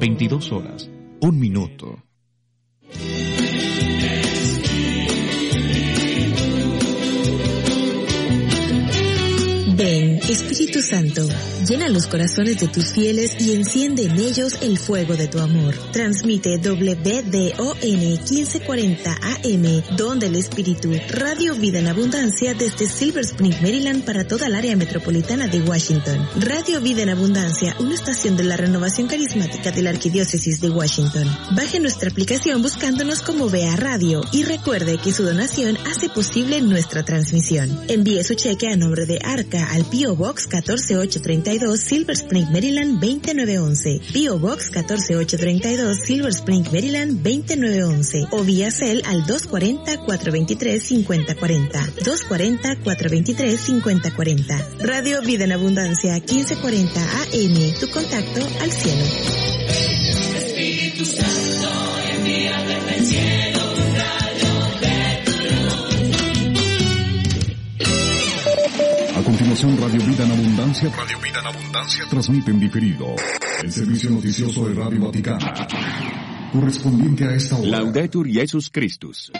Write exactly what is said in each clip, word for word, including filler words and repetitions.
veintidós horas, un minuto. Ven, Espíritu Santo, llena los corazones de tus fieles y enciende en ellos el fuego de tu amor. Transmite W D O N quince cuarenta A M, Don del Espíritu, Radio Vida en Abundancia desde Silver Spring, Maryland para toda el área metropolitana de Washington. Radio Vida en Abundancia, una estación de la renovación carismática de la Arquidiócesis de Washington. Baje nuestra aplicación buscándonos como V A Radio y recuerde que su donación hace posible nuestra transmisión. Envíe su cheque a nombre de Arca al P O Box catorce mil ochocientos treinta y dos, Silver Spring, Maryland veinte mil novecientos once. P O Box catorce mil ochocientos treinta y dos, Silver Spring, Maryland veinte mil novecientos once. O vía Cel al dos cuarenta, cuatrocientos veintitrés, cincuenta cuarenta. dos cuarenta, cuatrocientos veintitrés, cincuenta cuarenta. Radio Vida en Abundancia quince cuarenta A M. Tu contacto al cielo. Espíritu Santo, envía desde el cielo un rayo de tu luz. A continuación, Radio Vida en Abundancia, Radio Vida en Abundancia transmite en diferido el servicio noticioso de Radio Vaticano, correspondiente a esta hora. Laudetur Jesus Christus.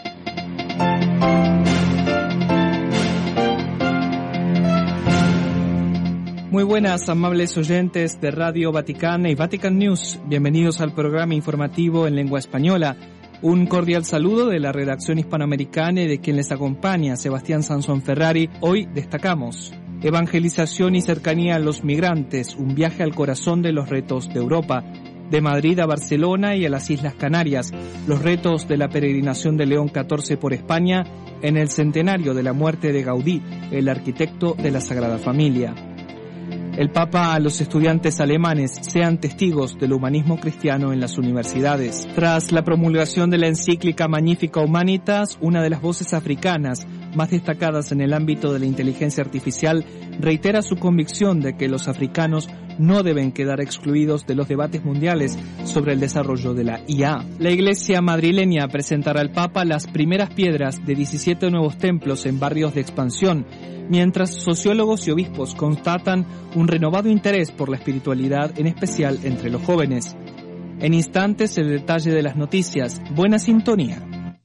Muy buenas, amables oyentes de Radio Vaticana y Vatican News. Bienvenidos al programa informativo en lengua española. Un cordial saludo de la redacción hispanoamericana y de quien les acompaña, Sebastián Sansón Ferrari. Hoy destacamos: evangelización y cercanía a los migrantes, un viaje al corazón de los retos de Europa. De Madrid a Barcelona y a las Islas Canarias, los retos de la peregrinación de León catorce por España en el centenario de la muerte de Gaudí, el arquitecto de la Sagrada Familia. El Papa a los estudiantes alemanes: sean testigos del humanismo cristiano en las universidades. Tras la promulgación de la encíclica Magnificat Humanitas, una de las voces africanas más destacadas en el ámbito de la inteligencia artificial reitera su convicción de que los africanos no deben quedar excluidos de los debates mundiales sobre el desarrollo de la I A. La Iglesia madrileña presentará al Papa las primeras piedras de diecisiete nuevos templos en barrios de expansión, mientras sociólogos y obispos constatan un renovado interés por la espiritualidad, en especial entre los jóvenes. En instantes, el detalle de las noticias. Buena sintonía.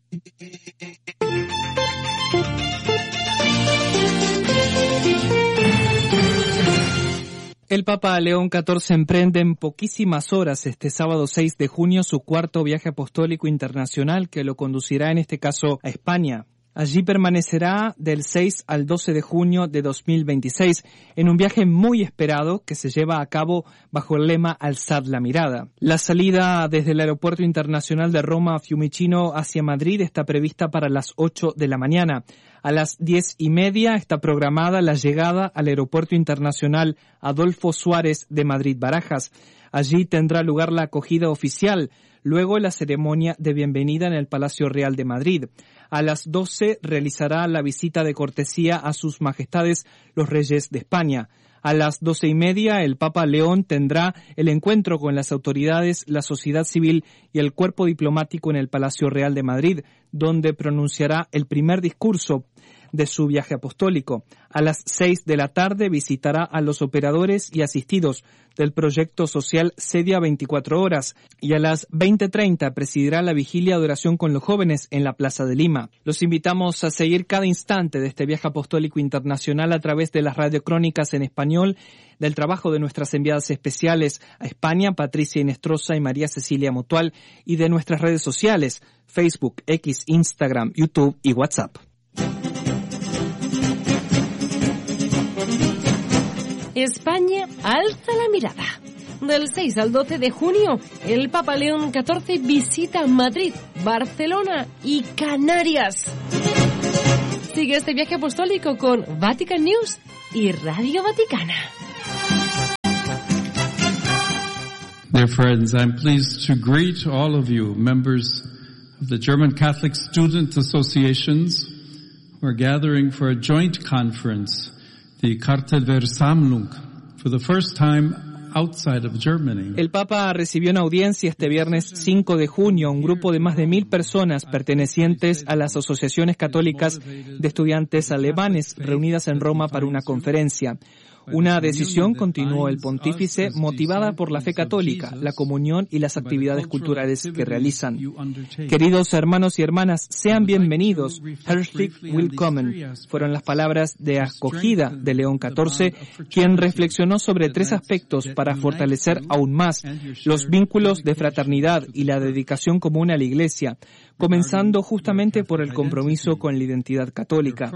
El Papa León catorce emprende en poquísimas horas, este sábado seis de junio, su cuarto viaje apostólico internacional que lo conducirá en este caso a España. Allí permanecerá del seis al doce de junio de dos mil veintiséis en un viaje muy esperado que se lleva a cabo bajo el lema Alzad la mirada. La salida desde el Aeropuerto Internacional de Roma Fiumicino hacia Madrid está prevista para las ocho de la mañana. A las diez y media está programada la llegada al Aeropuerto Internacional Adolfo Suárez de Madrid-Barajas. Allí tendrá lugar la acogida oficial, luego la ceremonia de bienvenida en el Palacio Real de Madrid. A las doce realizará la visita de cortesía a sus majestades los reyes de España. A las doce y media el Papa León tendrá el encuentro con las autoridades, la sociedad civil y el cuerpo diplomático en el Palacio Real de Madrid, donde pronunciará el primer discurso de su viaje apostólico. A las seis de la tarde visitará a los operadores y asistidos del proyecto social Cedia veinticuatro horas y a las veinte treinta presidirá la vigilia de oración con los jóvenes en la Plaza de Lima. Los invitamos a seguir cada instante de este viaje apostólico internacional a través de las radiocrónicas en español, del trabajo de nuestras enviadas especiales a España, Patricia Inestrosa y María Cecilia Motual, y de nuestras redes sociales, Facebook, X, Instagram, YouTube y WhatsApp. España alza la mirada. Del seis al doce de junio, el Papa León catorce visita Madrid, Barcelona y Canarias. Sigue este viaje apostólico con Vatican News y Radio Vaticana. Dear friends, I'm pleased to greet all of you, members of the German Catholic Student Associations, who are gathering for a joint conference, the Kartelversammlung, for the first time outside of Germany. El Papa recibió en audiencia este viernes cinco de junio a un grupo de más de mil personas pertenecientes a las asociaciones católicas de estudiantes alemanes reunidas en Roma para una conferencia. Una decisión, continuó el pontífice, motivada por la fe católica, la comunión y las actividades culturales que realizan. Queridos hermanos y hermanas, sean bienvenidos. Herzlich willkommen. Fueron las palabras de acogida de León catorce, quien reflexionó sobre tres aspectos para fortalecer aún más los vínculos de fraternidad y la dedicación común a la Iglesia, comenzando justamente por el compromiso con la identidad católica.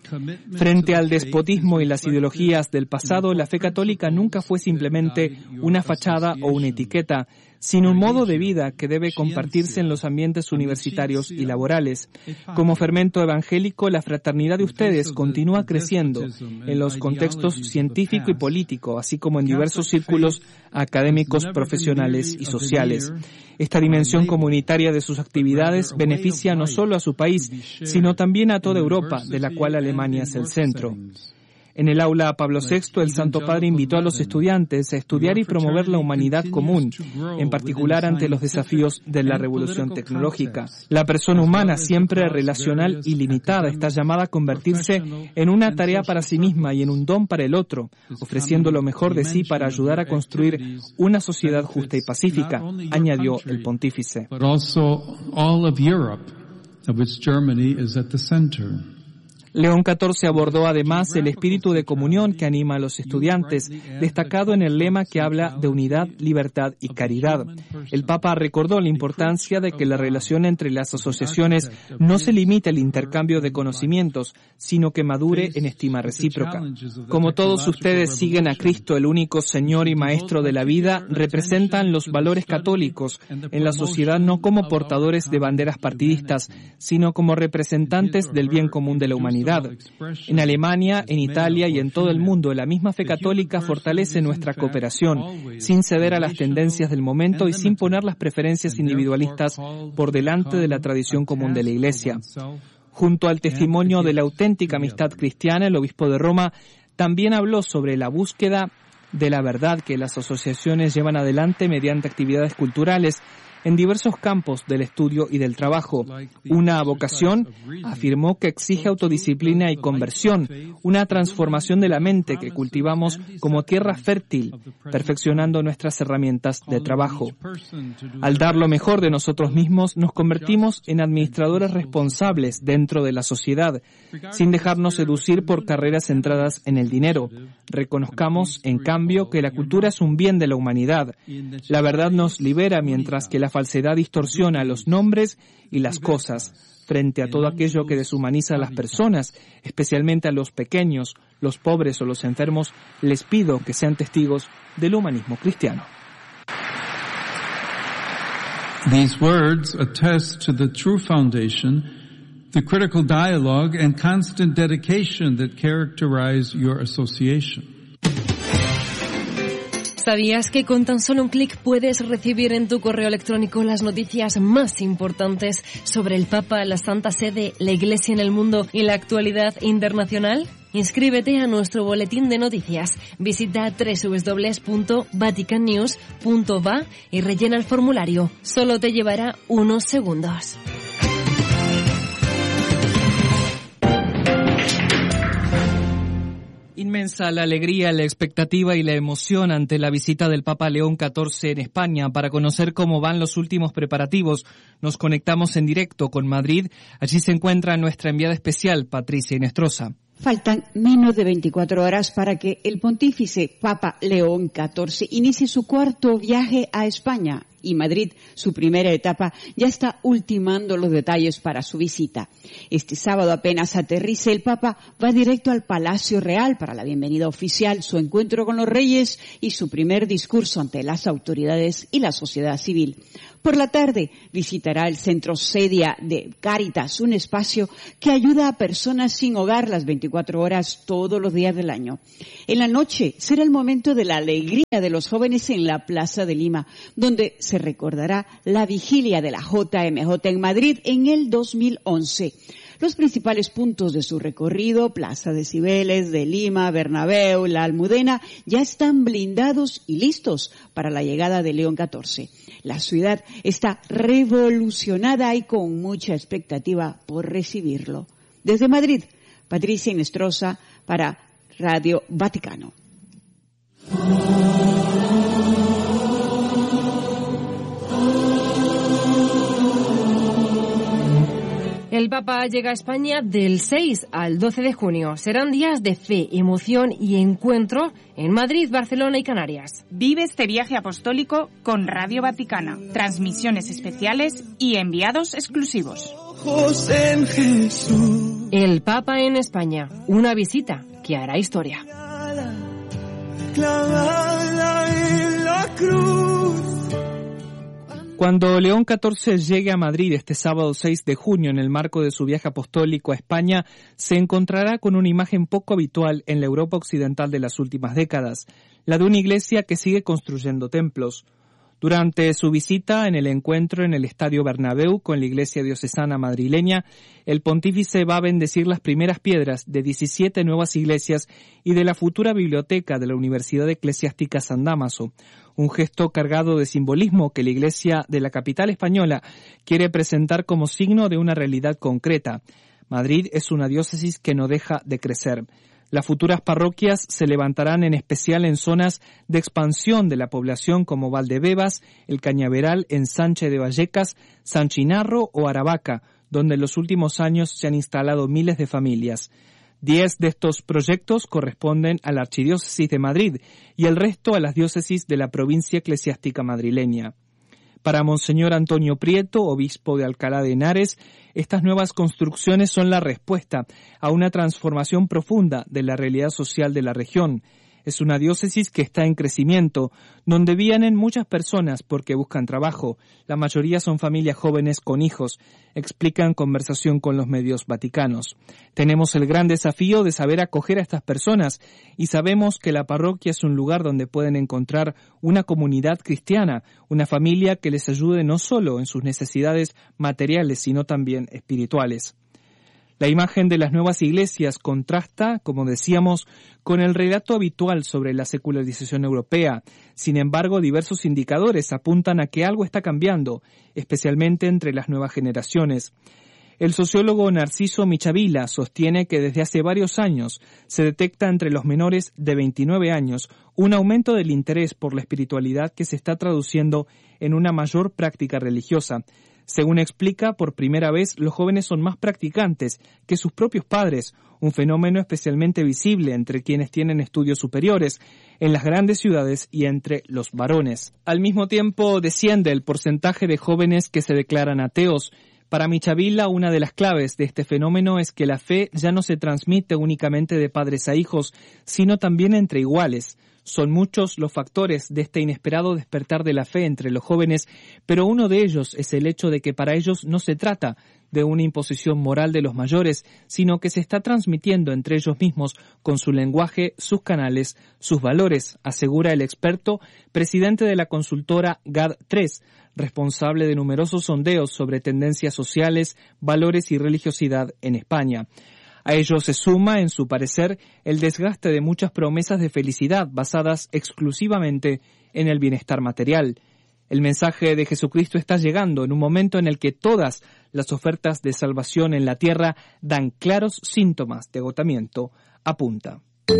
Frente al despotismo y las ideologías del pasado, la fe católica nunca fue simplemente una fachada o una etiqueta, sino un modo de vida que debe compartirse en los ambientes universitarios y laborales. Como fermento evangélico, la fraternidad de ustedes continúa creciendo en los contextos científico y político, así como en diversos círculos académicos, profesionales y sociales. Esta dimensión comunitaria de sus actividades beneficia no solo a su país, sino también a toda Europa, de la cual Alemania es el centro. En el aula Pablo sexto, el Santo Padre invitó a los estudiantes a estudiar y promover la humanidad común, en particular ante los desafíos de la revolución tecnológica. La persona humana, siempre relacional y limitada, está llamada a convertirse en una tarea para sí misma y en un don para el otro, ofreciendo lo mejor de sí para ayudar a construir una sociedad justa y pacífica, añadió el pontífice. But also all of Europe, of which Germany is at the center. León catorce abordó además el espíritu de comunión que anima a los estudiantes, destacado en el lema que habla de unidad, libertad y caridad. El Papa recordó la importancia de que la relación entre las asociaciones no se limite al intercambio de conocimientos, sino que madure en estima recíproca. Como todos ustedes siguen a Cristo, el único Señor y Maestro de la vida, representan los valores católicos en la sociedad no como portadores de banderas partidistas, sino como representantes del bien común de la humanidad. En Alemania, en Italia y en todo el mundo, la misma fe católica fortalece nuestra cooperación, sin ceder a las tendencias del momento y sin poner las preferencias individualistas por delante de la tradición común de la Iglesia. Junto al testimonio de la auténtica amistad cristiana, el obispo de Roma también habló sobre la búsqueda de la verdad que las asociaciones llevan adelante mediante actividades culturales en diversos campos del estudio y del trabajo. Una vocación, afirmó, que exige autodisciplina y conversión, una transformación de la mente que cultivamos como tierra fértil, perfeccionando nuestras herramientas de trabajo. Al dar lo mejor de nosotros mismos, nos convertimos en administradores responsables dentro de la sociedad, sin dejarnos seducir por carreras centradas en el dinero. Reconozcamos, en cambio, que la cultura es un bien de la humanidad. La verdad nos libera, mientras que la falsedad distorsiona los nombres y las cosas. Frente a todo aquello que deshumaniza a las personas, especialmente a los pequeños, los pobres o los enfermos, les pido que sean testigos del humanismo cristiano. These words attest to the true foundation, the critical dialogue and constant dedication that characterize your association. ¿Sabías que con tan solo un clic puedes recibir en tu correo electrónico las noticias más importantes sobre el Papa, la Santa Sede, la Iglesia en el mundo y la actualidad internacional? Inscríbete a nuestro boletín de noticias. Visita doble u doble u doble u punto vatican news punto va y rellena el formulario. Solo te llevará unos segundos. Inmensa la alegría, la expectativa y la emoción ante la visita del Papa León catorce en España. Para conocer cómo van los últimos preparativos, nos conectamos en directo con Madrid. Allí se encuentra nuestra enviada especial, Patricia Inestrosa. Faltan menos de veinticuatro horas para que el pontífice Papa León catorce inicie su cuarto viaje a España. Y Madrid, su primera etapa, ya está ultimando los detalles para su visita. Este sábado, apenas aterrice, el Papa va directo al Palacio Real para la bienvenida oficial, su encuentro con los reyes y su primer discurso ante las autoridades y la sociedad civil. Por la tarde, visitará el centro Sedia de Cáritas, un espacio que ayuda a personas sin hogar las veinticuatro horas todos los días del año. En la noche será el momento de la alegría de los jóvenes en la Plaza de Lima, donde se recordará la vigilia de la J M J en Madrid en el dos mil once. Los principales puntos de su recorrido, Plaza de Cibeles, de Lima, Bernabéu, la Almudena, ya están blindados y listos para la llegada de León catorce. La ciudad está revolucionada y con mucha expectativa por recibirlo. Desde Madrid, Patricia Inestrosa para Radio Vaticano. El Papa llega a España del seis al doce de junio. Serán días de fe, emoción y encuentro en Madrid, Barcelona y Canarias. Vive este viaje apostólico con Radio Vaticana, transmisiones especiales y enviados exclusivos. El Papa en España, una visita que hará historia. Cuando León catorce llegue a Madrid este sábado seis de junio en el marco de su viaje apostólico a España, se encontrará con una imagen poco habitual en la Europa occidental de las últimas décadas, la de una iglesia que sigue construyendo templos. Durante su visita en el encuentro en el Estadio Bernabéu con la Iglesia Diocesana Madrileña, el pontífice va a bendecir las primeras piedras de diecisiete nuevas iglesias y de la futura biblioteca de la Universidad Eclesiástica San Dámaso, un gesto cargado de simbolismo que la Iglesia de la capital española quiere presentar como signo de una realidad concreta. Madrid es una diócesis que no deja de crecer. Las futuras parroquias se levantarán en especial en zonas de expansión de la población como Valdebebas, El Cañaveral, Ensanche de Vallecas, San Chinarro o Aravaca, donde en los últimos años se han instalado miles de familias. Diez de estos proyectos corresponden a la Archidiócesis de Madrid y el resto a las diócesis de la provincia eclesiástica madrileña. Para Monseñor Antonio Prieto, obispo de Alcalá de Henares, estas nuevas construcciones son la respuesta a una transformación profunda de la realidad social de la región. Es una diócesis que está en crecimiento, donde vienen muchas personas porque buscan trabajo. La mayoría son familias jóvenes con hijos, explican en conversación con los medios vaticanos. Tenemos el gran desafío de saber acoger a estas personas y sabemos que la parroquia es un lugar donde pueden encontrar una comunidad cristiana, una familia que les ayude no solo en sus necesidades materiales, sino también espirituales. La imagen de las nuevas iglesias contrasta, como decíamos, con el relato habitual sobre la secularización europea. Sin embargo, diversos indicadores apuntan a que algo está cambiando, especialmente entre las nuevas generaciones. El sociólogo Narciso Michavila sostiene que desde hace varios años se detecta entre los menores de veintinueve años un aumento del interés por la espiritualidad que se está traduciendo en una mayor práctica religiosa. Según explica, por primera vez los jóvenes son más practicantes que sus propios padres, un fenómeno especialmente visible entre quienes tienen estudios superiores, en las grandes ciudades y entre los varones. Al mismo tiempo, desciende el porcentaje de jóvenes que se declaran ateos. Para Michavila, una de las claves de este fenómeno es que la fe ya no se transmite únicamente de padres a hijos, sino también entre iguales. Son muchos los factores de este inesperado despertar de la fe entre los jóvenes, pero uno de ellos es el hecho de que para ellos no se trata de una imposición moral de los mayores, sino que se está transmitiendo entre ellos mismos con su lenguaje, sus canales, sus valores, asegura el experto, presidente de la consultora G A D tres, responsable de numerosos sondeos sobre tendencias sociales, valores y religiosidad en España. A ello se suma, en su parecer, el desgaste de muchas promesas de felicidad basadas exclusivamente en el bienestar material. El mensaje de Jesucristo está llegando en un momento en el que todas las ofertas de salvación en la tierra dan claros síntomas de agotamiento, apunta.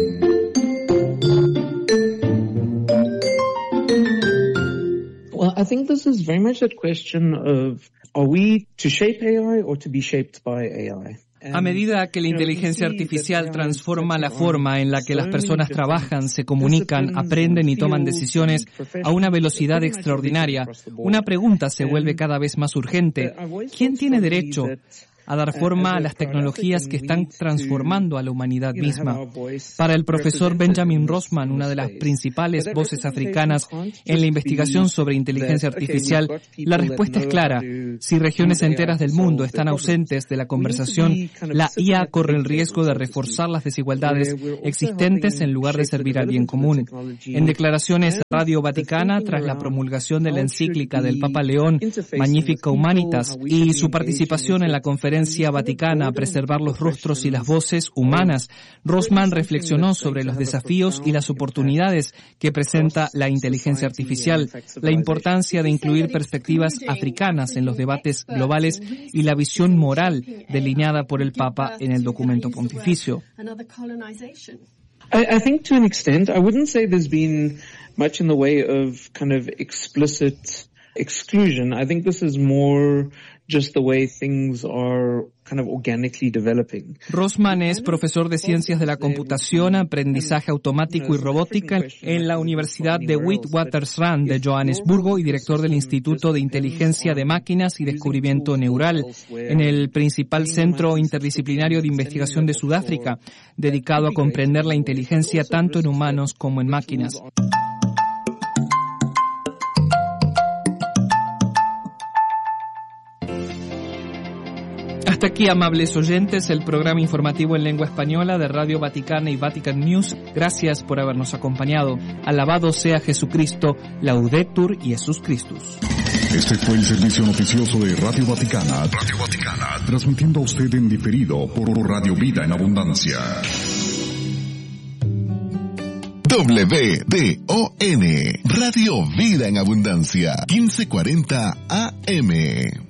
Well, I think this is very much a question of, are we to shape A I or to be shaped by A I? A medida que la inteligencia artificial transforma la forma en la que las personas trabajan, se comunican, aprenden y toman decisiones a una velocidad extraordinaria, una pregunta se vuelve cada vez más urgente. ¿Quién tiene derecho a dar forma a las tecnologías que están transformando a la humanidad misma? Para el profesor Benjamin Rossman, una de las principales voces africanas en la investigación sobre inteligencia artificial, la respuesta es clara. Si regiones enteras del mundo están ausentes de la conversación, la I A corre el riesgo de reforzar las desigualdades existentes en lugar de servir al bien común. En declaraciones a Radio Vaticana, tras la promulgación de la encíclica del Papa León, Magnificat Humanitas, y su participación en la conferencia Vaticana a preservar los rostros y las voces humanas, Rossman reflexionó sobre los desafíos y las oportunidades que presenta la inteligencia artificial, la importancia de incluir perspectivas africanas en los debates globales y la visión moral delineada por el Papa en el documento pontificio. I, I think to an extent, I wouldn't say there's been much in the way of kind of explicit exclusion. I think this is more just the way things are kind of organically developing. Rossmann es profesor de Ciencias de la Computación, Aprendizaje Automático y Robótica en la Universidad de Witwatersrand de Johannesburgo y director del Instituto de Inteligencia de Máquinas y Descubrimiento Neural en el principal centro interdisciplinario de investigación de Sudáfrica, dedicado a comprender la inteligencia tanto en humanos como en máquinas. Hasta aquí, amables oyentes, el programa informativo en lengua española de Radio Vaticana y Vatican News. Gracias por habernos acompañado. Alabado sea Jesucristo, Laudetur Jesus Christus. Este fue el servicio noticioso de Radio Vaticana. Radio Vaticana, transmitiendo a usted en diferido por Radio Vida en Abundancia. W D O N, Radio Vida en Abundancia, quince cuarenta A M.